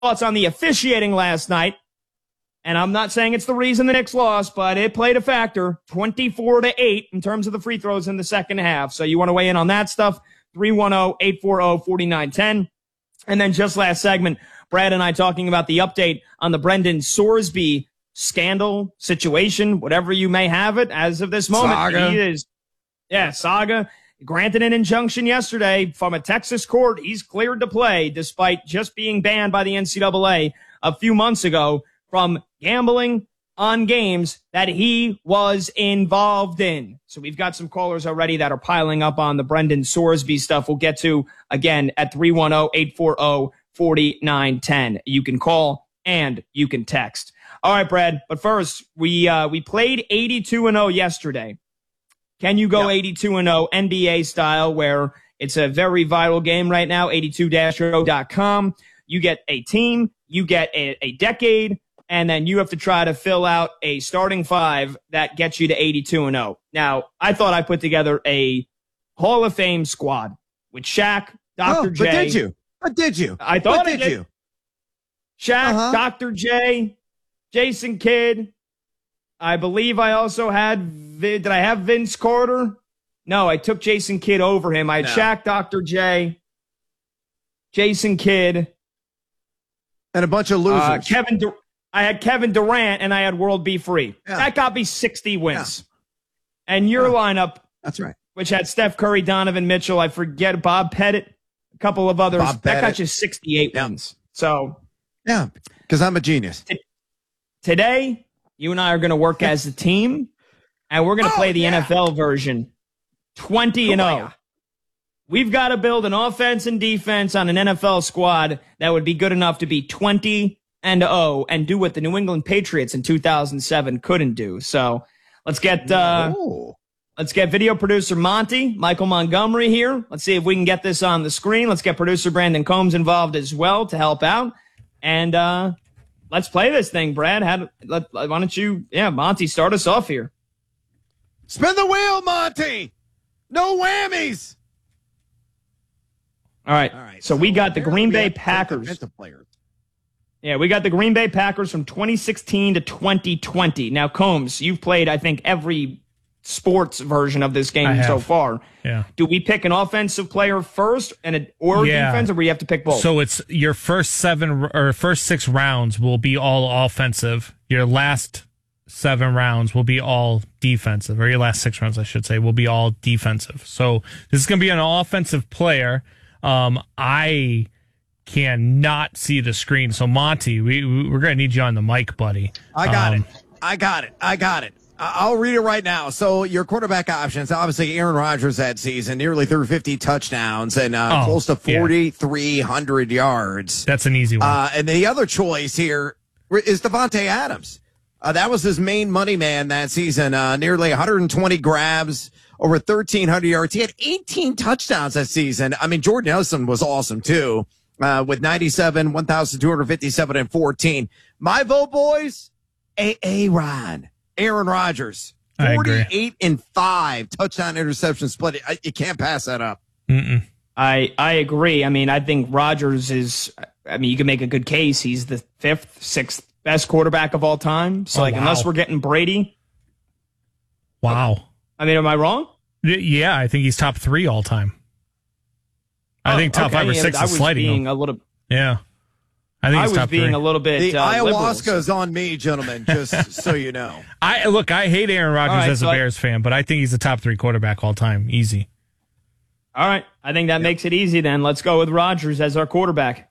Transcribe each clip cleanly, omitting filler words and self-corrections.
thoughts on the officiating last night. And I'm not saying it's the reason the Knicks lost, but it played a factor, 24-8 in terms of the free throws in the second half. So you want to weigh in on that stuff, 310-840-4910. And then just last segment, Brad and I talking about the update on the Brendan Sorsby scandal situation, whatever you may have it as of this moment. Saga. Saga. Granted an injunction yesterday from a Texas court. He's cleared to play despite just being banned by the NCAA a few months ago from gambling on games that he was involved in. So we've got some callers already that are piling up on the Brendan Sorsby stuff. We'll get to again at 310-840-4910. You can call and you can text. All right, Brad. But first, we played 82-0 yesterday. Can you go 82-0 NBA style, where it's a very viral game right now? 82-0.com. You get a team, you get a decade, and then you have to try to fill out a starting five that gets you to 82-0. Now, I thought I put together a Hall of Fame squad with Shaq, Dr. J. But did you? But did you? I thought I did. You? Shaq, Dr. J, Jason Kidd. I believe I also had, did I have Vince Carter? No, I took Jason Kidd over him. I had Shaq, Dr. J, Jason Kidd. And a bunch of losers. I had Kevin Durant, and I had World Be Free. Yeah. That got me 60 wins. Yeah. And your lineup, that's right, which had Steph Curry, Donovan Mitchell, I forget, Bob Pettit, a couple of others. That got you 68 wins. So, yeah, because I'm a genius. Today, you and I are going to work as a team, and we're going to play the NFL version, 20-0. We've got to build an offense and defense on an NFL squad that would be good enough to be 20-0 and do what the New England Patriots in 2007 couldn't do. So let's get video producer Michael Montgomery here. Let's see if we can get this on the screen. Let's get producer Brandon Combs involved as well to help out. And let's play this thing, Brad. Why don't you, Monty, start us off here. Spin the wheel, Monty. No whammies. All right. So we got the Green Bay Packers. Yeah, we got the Green Bay Packers from 2016 to 2020. Now, Combs, you've played, I think, every sports version of this game so far. Yeah. Do we pick an offensive player first or defense, or we have to pick both? So it's your first 6 rounds will be all offensive. Your last 7 rounds will be all defensive, or your last 6 rounds, I should say, will be all defensive. So this is going to be an offensive player. I cannot see the screen. So Monty, we're going to need you on the mic, buddy. I got it. I'll read it right now. So your quarterback options, obviously Aaron Rodgers that season, nearly threw 50 touchdowns and close to 4,300 yards. That's an easy one. And the other choice here is Devontae Adams. That was his main money man that season. Nearly 120 grabs, over 1,300 yards. He had 18 touchdowns that season. I mean, Jordan Nelson was awesome too, with 97, 1,257, and 14. My vote, boys, Aaron Rodgers, 48-5 touchdown interception split. You can't pass that up. Mm-mm. I agree. I mean, I think Rodgers is. I mean, you can make a good case. He's the 5th, 6th best quarterback of all time. So, unless we're getting Brady. Wow. I mean, am I wrong? Yeah, I think he's top 3 all time. I think top 5 or 6 is sliding. Yeah. I think he's top 3. Being a little bit. The ayahuasca is on me, gentlemen, just so you know. I hate Aaron Rodgers as a Bears fan, but I think he's a top 3 quarterback all time. Easy. All right. I think that makes it easy then. Let's go with Rodgers as our quarterback.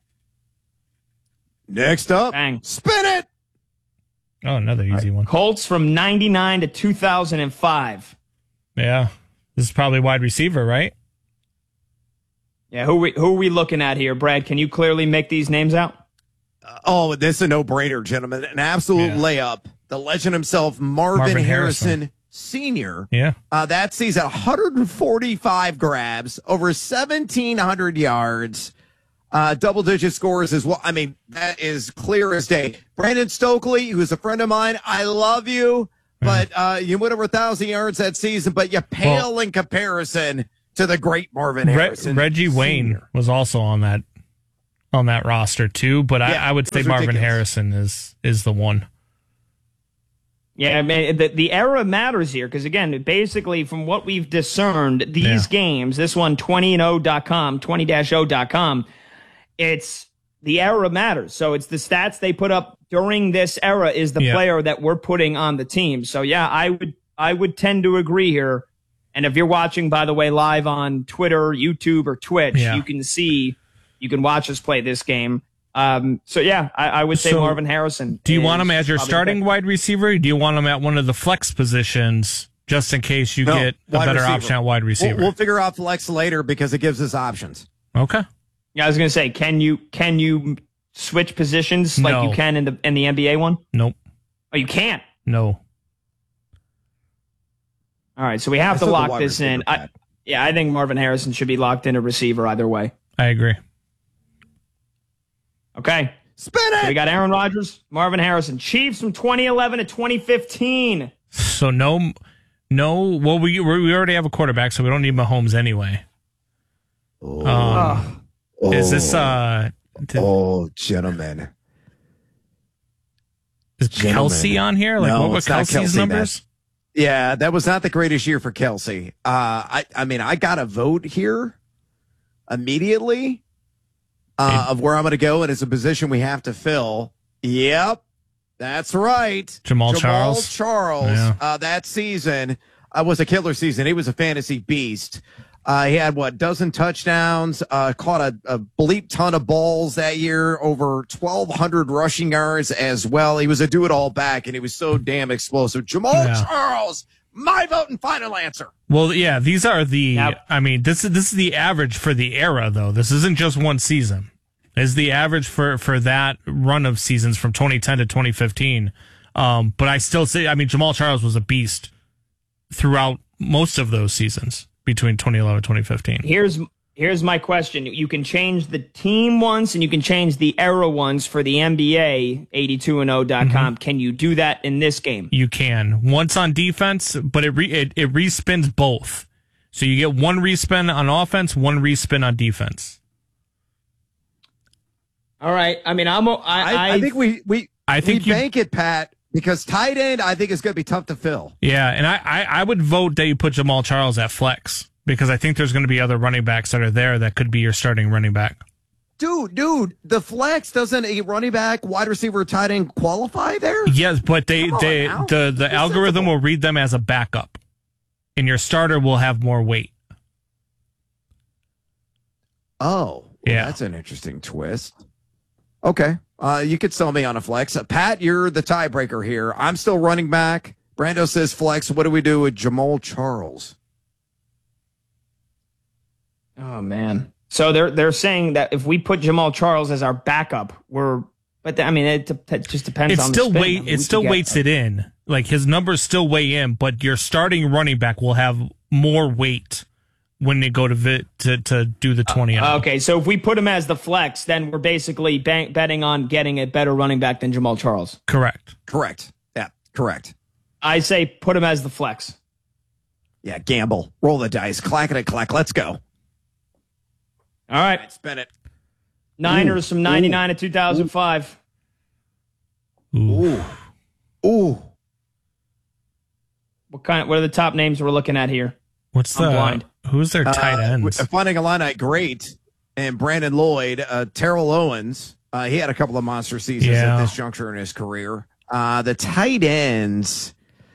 Next up, Bang. Spin it. Oh, another easy one. Colts from 99 to 2005. Yeah. This is probably wide receiver, right? Yeah, who are we looking at here, Brad? Can you clearly make these names out? This is a no-brainer, gentlemen. An absolute layup. The legend himself, Marvin Harrison Sr. Yeah. That season, 145 grabs, over 1,700 yards, double-digit scores as well. I mean, that is clear as day. Brandon Stokely, who's a friend of mine, I love you, but you went over 1,000 yards that season, but you pale in comparison to the great Marvin Harrison. Reggie Wayne was also on that. on that roster too, but I would say Marvin Harrison is the one. Yeah, I mean, the era matters here because, again, basically from what we've discerned, these games, this one, 20-0.com, 20-0.com, it's the era matters. So it's the stats they put up during this era is the player that we're putting on the team. So, yeah, I would tend to agree here. And if you're watching, by the way, live on Twitter, YouTube, or Twitch, you can watch us play this game. So yeah, I would say Marvin Harrison. Do you want him as your starting wide receiver? Or do you want him at one of the flex positions just in case you get a better option at wide receiver? We'll figure out flex later because it gives us options. Okay. Yeah, I was gonna say, can you switch positions like you can in the NBA one? Nope. Oh, you can't? No. All right, so we have to lock this in. I think Marvin Harrison should be locked in a receiver either way. I agree. Okay. Spin it! So we got Aaron Rodgers, Marvin Harrison. Chiefs from 2011 to 2015. So no. Well, we already have a quarterback, so we don't need Mahomes anyway. Is this gentlemen? Is Kelsey on here? Like, no, what were Kelsey's numbers? Yeah, that was not the greatest year for Kelsey. I mean, I got a vote here immediately of where I'm going to go, and it's a position we have to fill. Yep, that's right. Jamal Charles. Yeah. That season was a killer season. He was a fantasy beast. He had, dozen touchdowns, caught a bleep ton of balls that year, over 1,200 rushing yards as well. He was a do-it-all back, and he was so damn explosive. Jamal Charles, my vote and final answer. Well, yeah, these are the, I mean, this is the average for the era, though. This isn't just one season. It's the average for that run of seasons from 2010 to 2015. But I still say, I mean, Jamal Charles was a beast throughout most of those seasons between 2011 and 2015. Here's my question. You can change the team ones and you can change the era ones for the NBA 82and0.com. Can you do that in this game? You can. Once on defense, but it respins both. So you get one respin on offense, one respin on defense. All right. I mean, I think we bank it, Pat. Because tight end, I think is going to be tough to fill. Yeah, and I would vote that you put Jamal Charles at flex because I think there's going to be other running backs that are there that could be your starting running back. Dude, the flex, doesn't a running back, wide receiver, tight end qualify there? Yes, but the algorithm will read them as a backup, and your starter will have more weight. Oh, well, that's an interesting twist. Okay. You could sell me on a flex. Pat, you're the tiebreaker here. I'm still running back. Brando says flex. What do we do with Jamal Charles? Oh, man. So they're saying that if we put Jamal Charles as our backup, it just depends on the spin. It still weights it in. Like, his numbers still weigh in, but your starting running back will have more weight when they go to do the 20. Okay, so if we put him as the flex, then we're basically betting on getting a better running back than Jamal Charles. Correct. Yeah, correct. I say put him as the flex. Yeah, gamble. Roll the dice. Clack. Let's go. All right. Spin it. Niners from 99 to 2005. Ooh. What are the top names we're looking at here? Who's their tight ends? Finding Illini, great. And Brandon Lloyd, Terrell Owens. He had a couple of monster seasons at this juncture in his career. The tight ends.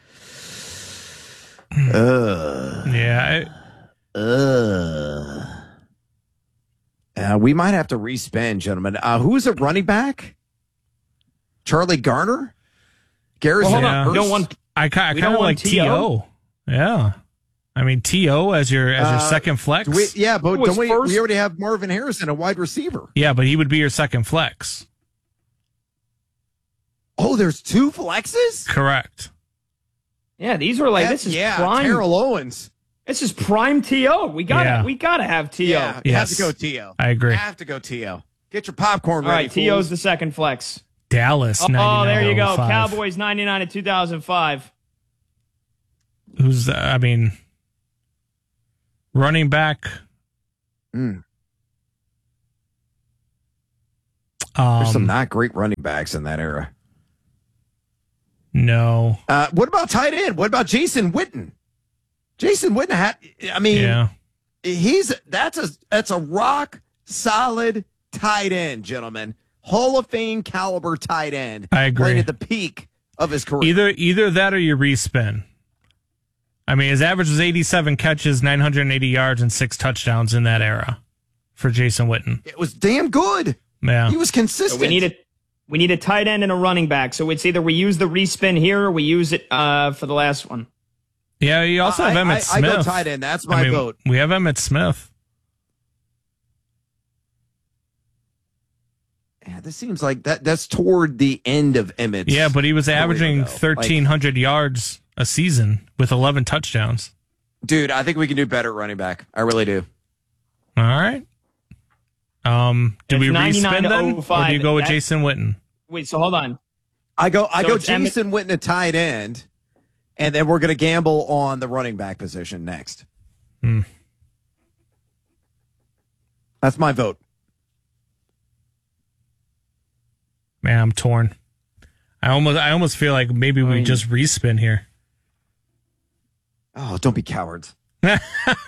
We might have to respend, gentlemen. Who's a running back? Charlie Garner? Garrison? I kind of like T.O. Yeah. I mean, T.O. as your second flex. We already have Marvin Harrison, a wide receiver. Yeah, but he would be your second flex. Oh, there's two flexes? Correct. Yeah, these were like, this is prime. Terrell Owens. This is prime T.O. We gotta have T.O. Yeah, you have to go T.O. I agree. Have to go T.O. Get your popcorn ready. All right, T.O.'s the second flex. Dallas, 99. Oh, there you go. Cowboys, 99 to 2005. Running back. There's some not great running backs in that era. No. What about tight end? What about Jason Witten? Jason Witten that's a rock solid tight end, gentlemen. Hall of Fame caliber tight end. I agree. Playing at the peak of his career. Either that or you respin. I mean, his average was 87 catches, 980 yards, and 6 touchdowns in that era for Jason Witten. It was damn good. Yeah. He was consistent. So we need a tight end and a running back. So it's either we use the respin here or we use it for the last one. Yeah, you also have Emmitt Smith. I go tight end. That's my vote. We have Emmitt Smith. Yeah, this seems like that's toward the end of Emmitt's. Yeah, but he was averaging 1,300 yards a season with 11 touchdowns. Dude, I think we can do better at running back. I really do. All right. Do we respin then, or do you go with Jason Witten? Wait, so hold on. I go Jason Witten at tight end, and then we're going to gamble on the running back position next. That's my vote. Man, I'm torn. I almost feel like maybe we just respin here. Oh, don't be cowards. All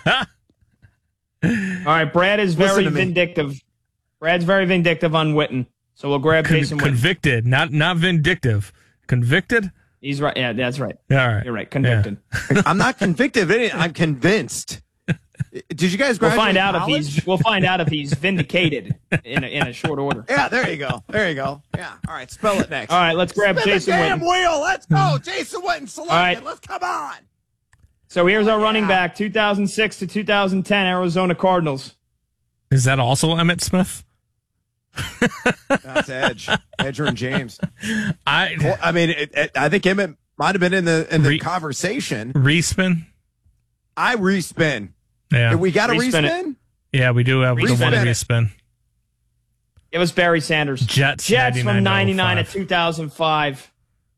right, Brad is very vindictive. Brad's very vindictive on Witten, so we'll grab Jason Witten. Convicted, not vindictive. Convicted? He's right. Yeah, that's right. All right. You're right. Convicted. Yeah. I'm not convicted. I'm convinced. Did you guys graduate We'll find out if he's vindicated in a short order. Yeah, there you go. Yeah. All right, spell it next. All right, let's grab Jason Witten. Damn wheel. Let's go. Jason Witten selected. All right. Let's come on. So here's our running back, 2006 to 2010 Arizona Cardinals. Is that also Emmitt Smith? That's Edger and James. I think Emmitt might have been in the conversation. Respin? I respin. Yeah. We got a respin? Yeah, we do have the one respin. It was Barry Sanders. Jets from 99 to 2005.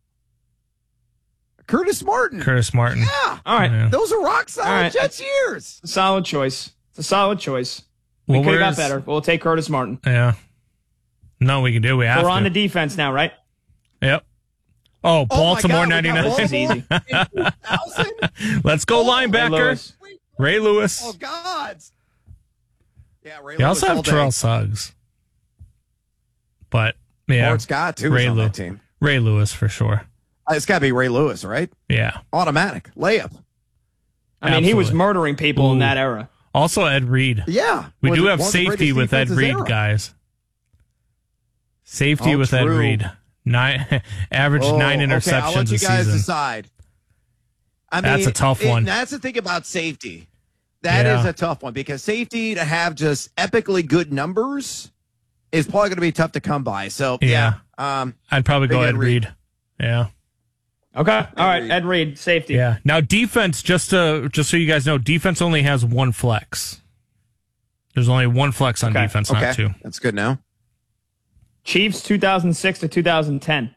Curtis Martin. Yeah. All right. Yeah. Those are rock solid Jets years. Solid choice. It's a solid choice. We could have got better. But we'll take Curtis Martin. Yeah. No, we can do. We have to. We're on the defense now, right? Yep. Oh, Baltimore 99. This is easy. Let's go linebacker. Ray Lewis. Oh, God. Yeah, Ray Lewis. You also have Terrell Suggs. But, yeah. Ford Scott, too, was on that team. Ray Lewis, for sure. It's got to be Ray Lewis, right? Yeah. Automatic. Layup. I mean, he was murdering people in that era. Also, Ed Reed. Yeah. We do have safety with Ed Reed, guys. Safety with Ed Reed. Average 9 interceptions okay, I'll let you guys decide. That's a tough one. That's the thing about safety. That is a tough one because safety to have just epically good numbers is probably going to be tough to come by. So, I'd probably go Ed Reed. Yeah. Okay. All right. Ed Reed, safety. Yeah. Now, defense, just so you guys know, defense only has one flex. There's only one flex on defense, not two. That's good now. Chiefs, 2006 to 2010.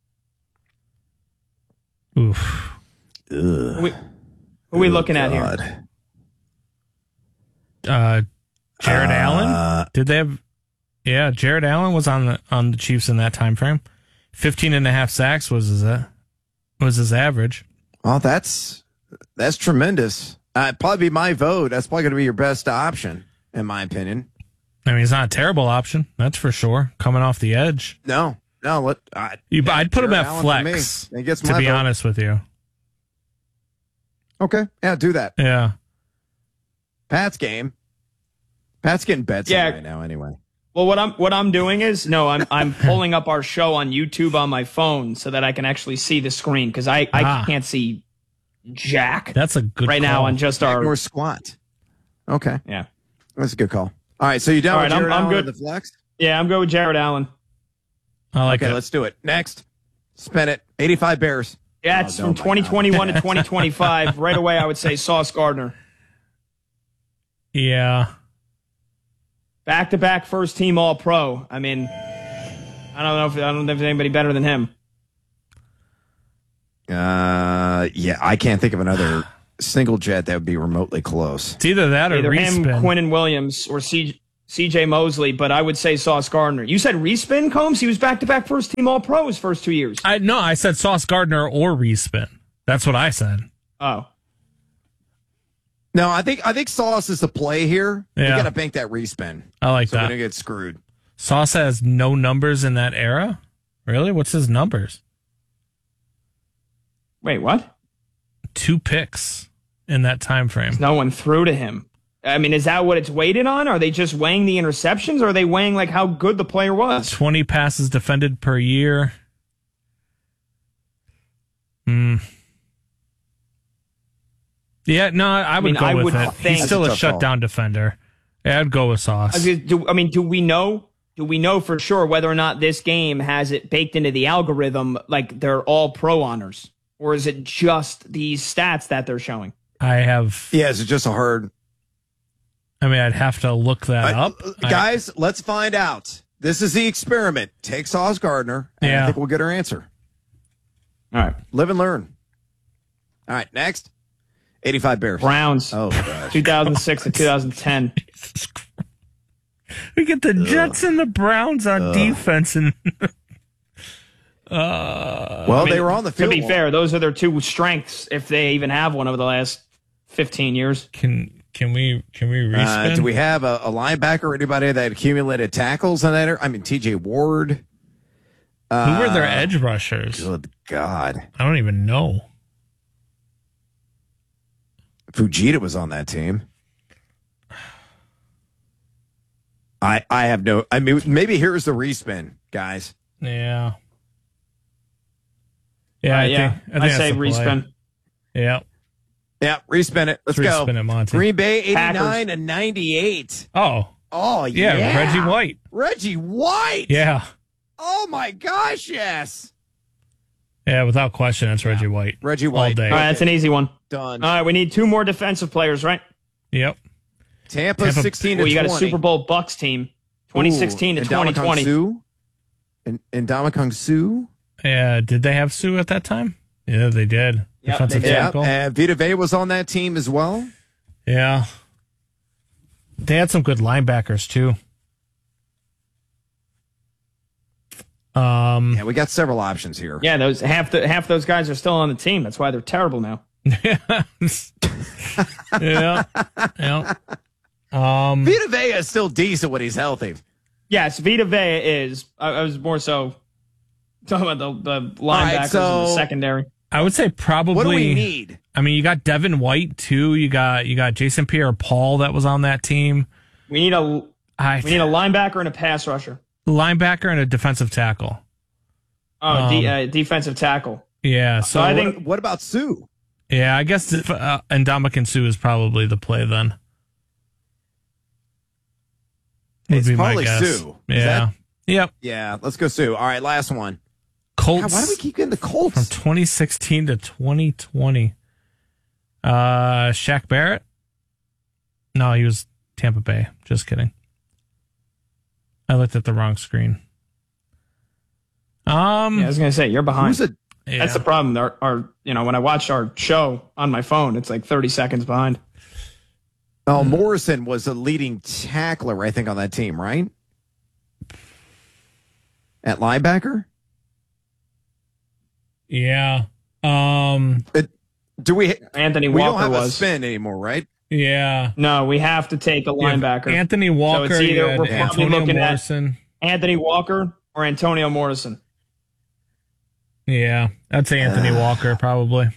Oof. Who are we looking at here? Jared Allen? Did they have... Yeah, Jared Allen was on the Chiefs in that time frame. 15.5 sacks was his average. Well, that's tremendous. Probably be my vote. That's probably going to be your best option, in my opinion. I mean, it's not a terrible option. That's for sure. Coming off the edge. No. I'd put him at flex, to be honest with you. Okay. Yeah, do that. Yeah. Pat's game. Pat's getting bets right now anyway. Well, what I'm doing is I'm pulling up our show on YouTube on my phone so that I can actually see the screen because I can't see jack. That's a good right call. now on just our or squat. Okay, yeah, that's a good call. All right, so you down with Jared Allen good. The flex? Yeah, I'm good with Jared Allen. I like it. Okay, let's do it. Next, spin it. 85 Bears. Yeah, it's from 2021 to 2025. Right away, I would say Sauce Gardner. Yeah. Back-to-back first-team All-Pro. I mean, I don't know if there's anybody better than him. Yeah, I can't think of another single Jet that would be remotely close. It's either that or either respin. him, Quinnen Williams, or C.J. C.J. Mosley, but I would say Sauce Gardner. You said respin, Combs? He was back-to-back first-team All-Pro his first 2 years. I said Sauce Gardner or respin. That's what I said. Oh. No, I think Sauce is the play here. Yeah. You got to bank that respin. I like so that. we don't get screwed. Sauce has no numbers in that era? Really? What's his numbers? Wait, what? 2 picks in that time frame. No one threw to him. I mean, is that what it's weighted on? Are they just weighing the interceptions, or are they weighing like how good the player was? 20 passes defended per year. Yeah, no, I would go with it. He's still a shutdown defender. Yeah, I'd go with Sauce. Do we know? Do we know for sure whether or not this game has it baked into the algorithm, like they're all pro honors, or is it just these stats that they're showing? Yeah, is it just a hard? I mean, I'd have to look that up. Guys, let's find out. This is the experiment. Take Sauce Gardner, and I think we'll get our answer. All right. Live and learn. All right, next. 85 Bears. Browns. Oh, gosh. 2006 to 2010. We get the Jets and the Browns on defense. And they were on the field. To be fair, those are their 2 strengths, if they even have one over the last 15 years. Can we respin? Do we have a linebacker or anybody that accumulated tackles on that? I mean, TJ Ward. Who were their edge rushers? Good God. I don't even know. Fujita was on that team. I have no. I mean, maybe here's the respin, guys. Yeah. Yeah, I think say respin. Yeah. Yeah, respin it. Let's go. Respin it, Monty. Green Bay 89 Packers. and 98. Oh, yeah. Reggie White. Reggie White. Yeah. Oh my gosh, yes. Yeah, without question, it's Reggie White. Reggie White. All day. All right, that's an easy one. Done. All right, we need 2 more defensive players, right? Yep. Tampa 16 to 20. You got a Super Bowl Bucks team, 2016 to 2020. And Ndamukong Suh. Yeah, did they have Sue at that time? Yeah, they did. Yep, Defensive they did. tackle. Vita Vea was on that team as well. Yeah. They had some good linebackers, too. Yeah, we got several options here. Yeah, those half those guys are still on the team. That's why they're terrible now. Yeah. Vita Vea is still decent when he's healthy. Yes, Vita Vea is. I was more so talking about the linebackers and the secondary. I would say probably. What do we need? I mean, you got Devin White too. You got Jason Pierre-Paul that was on that team. We need a linebacker and a pass rusher. Linebacker and a defensive tackle. Defensive tackle. Yeah. So I think. What about Suh? Yeah, I guess Ndamukong Suh is probably the play then. It's probably Suh. Yeah. Yep. Yeah, let's go Suh. All right, last one. Colts. God, why do we keep getting the Colts? From 2016 to 2020. Shaq Barrett? No, he was Tampa Bay. Just kidding. I looked at the wrong screen. I was gonna say you're behind. Yeah. That's the problem. Our when I watch our show on my phone, it's like 30 seconds behind. Oh, Morrison was the leading tackler, I think, on that team, right? At linebacker? Yeah. Anthony we Walker don't have was a spin anymore, right? Yeah. No, we have to take a linebacker. Anthony Walker. So it's either we're probably Antonio looking Morrison. at Anthony Walker or Antonio Morrison. Yeah, I'd say Anthony Walker probably.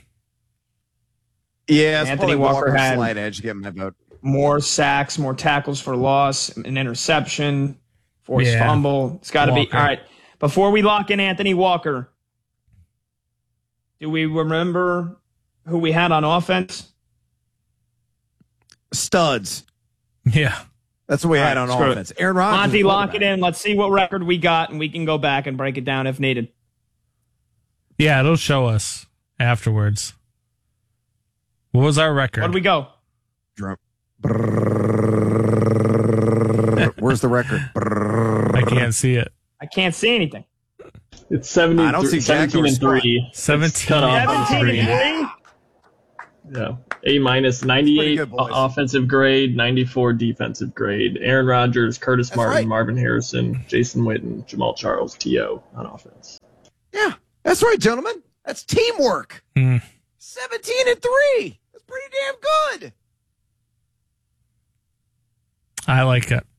Yeah, Anthony Walker had slight edge. Give him that vote. More sacks, more tackles for loss, an interception, forced fumble. It's got to be all right. Before we lock in Anthony Walker, do we remember who we had on offense? Studs. Yeah. That's what we had on offense. Aaron Rodgers. Monty, lock it in. Let's see what record we got, and we can go back and break it down if needed. Yeah, it'll show us afterwards. What was our record? Where'd we go? Where's the record? I can't see it. I can't see anything. It's 17 I don't see 17 and 3. 17 and 3. Yeah. A-, 98 good, boys. offensive grade, 94 defensive grade. Aaron Rodgers, Curtis Martin, right. Marvin Harrison, Jason Witten, Jamal Charles, T.O. on offense. Yeah, that's right, gentlemen. That's teamwork. 17-3. That's pretty damn good. I like it.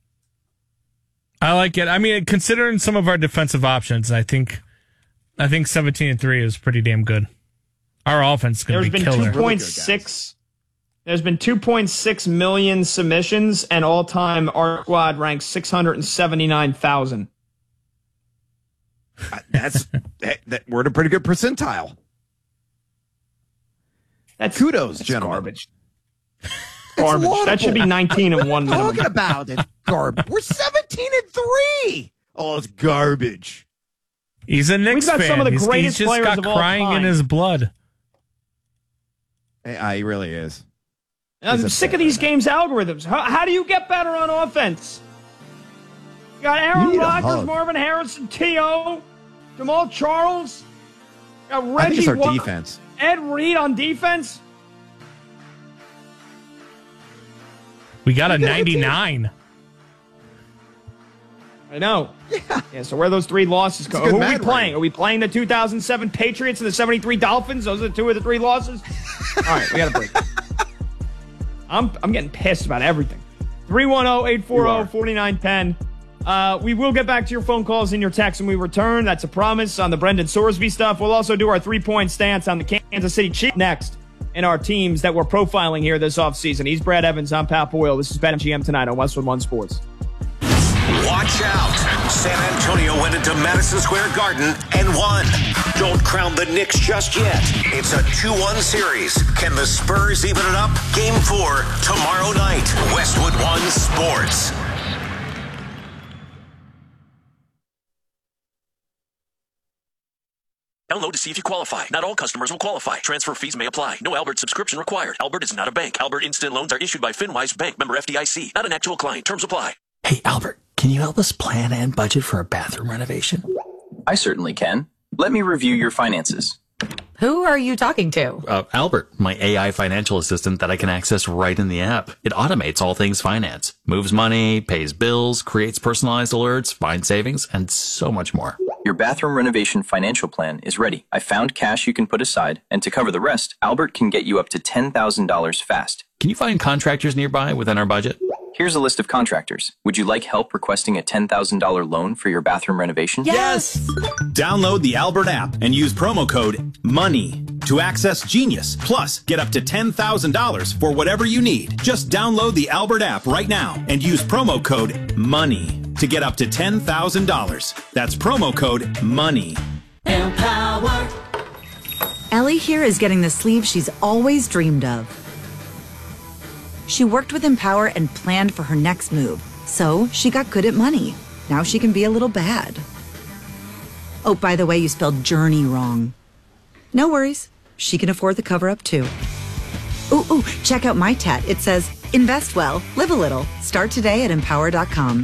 I mean, considering some of our defensive options, I think 17-3 is pretty damn good. Our offense is going to be killer. There's been 2.6 million submissions, and all-time our squad ranks 679,000. We're at a pretty good percentile. That's kudos, gentlemen. Garbage. That should be 19 and 1 minimum. Talking about it, garbage. We're 17-3. Oh, it's garbage. He's a Knicks fan. We've got some of the greatest he's just players got of all crying time. in his blood. He really is. I'm sick of these games' algorithms. How do you get better on offense? You got Aaron Rodgers, Marvin Harrison, T.O., Jamal Charles. You got Reggie I think it's our White, defense. Ed Reed on defense. We got a 99. I know. Yeah, so where are those 3 losses go? Who are we playing? Rate. Are we playing the 2007 Patriots and the 73 Dolphins? Those are 2 of the 3 losses? All right, we got to break. I'm getting pissed about everything. 310-840-4910. We will get back to your phone calls and your texts when we return. That's a promise on the Brendan Sorsby stuff. We'll also do our 3-point stance on the Kansas City Chiefs next in our teams that we're profiling here this offseason. He's Brad Evans. I'm Pat Boyle. This is BetMGM tonight on Westwood One Sports. Watch out. San Antonio went into Madison Square Garden and won. Don't crown the Knicks just yet. It's a 2-1 series. Can the Spurs even it up? Game 4 tomorrow night. Westwood One Sports. Download to see if you qualify. Not all customers will qualify. Transfer fees may apply. No Albert subscription required. Albert is not a bank. Albert Instant Loans are issued by FinWise Bank, member FDIC. Not an actual client. Terms apply. Hey, Albert, can you help us plan and budget for a bathroom renovation? I certainly can. Let me review your finances. Who are you talking to? Albert, my AI financial assistant that I can access right in the app. It automates all things finance, moves money, pays bills, creates personalized alerts, finds savings, and so much more. Your bathroom renovation financial plan is ready. I found cash you can put aside, and to cover the rest, Albert can get you up to $10,000 fast. Can you find contractors nearby within our budget? Here's a list of contractors. Would you like help requesting a $10,000 loan for your bathroom renovation? Yes! Download the Albert app and use promo code MONEY to access Genius. Plus, get up to $10,000 for whatever you need. Just download the Albert app right now and use promo code MONEY to get up to $10,000. That's promo code MONEY. Empower. Ellie here is getting the sleeve she's always dreamed of. She worked with Empower and planned for her next move, so she got good at money. Now she can be a little bad. Oh, by the way, you spelled journey wrong. No worries. She can afford the cover-up, too. Ooh, check out my tat. It says, invest well, live a little. Start today at Empower.com.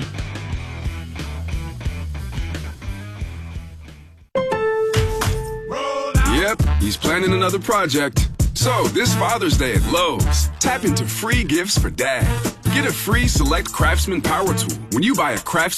Yep, he's planning another project. So, this Father's Day at Lowe's, tap into free gifts for Dad. Get a free Select Craftsman Power Tool when you buy a Craftsman